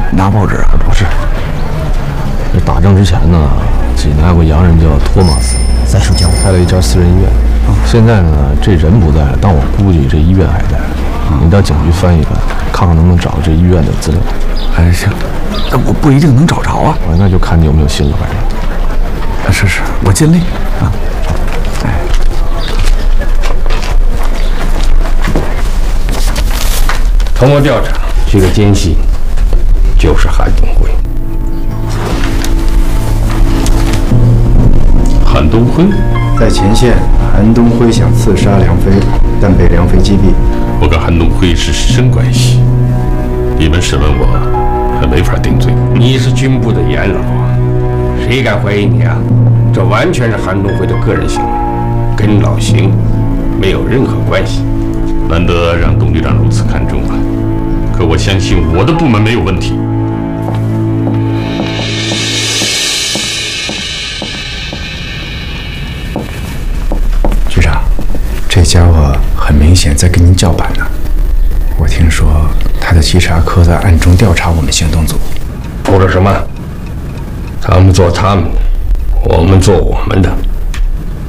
拿报纸啊？ 不是，这打仗之前呢，济南有个洋人叫托马斯， 在蜀江开了一家私人医院。现在呢，这人不在了，但我估计这医院还在。你到警局翻一翻，看看能不能找到这医院的资料。 哎，行，但我不一定能找着啊。 那就看你有没有心了，反正。 是，我尽力啊。哎， 通过调查，这个奸细就是韩东辉。 韩东辉在前线，韩东辉想刺杀梁飞，但被梁飞击毙。 我跟韩东辉是师生关系，你们审问我还没法定罪。 你是军部的元老啊，谁敢怀疑你啊？这完全是韩东辉的个人行为，跟老邢没有任何关系。 难得让董局长如此看重啊，可我相信我的部门没有问题。 局长，这家伙很明显在跟您叫板呢。我听说他的稽查科在暗中调查我们行动组。 图了什么？他们做他们的，我们做我们的。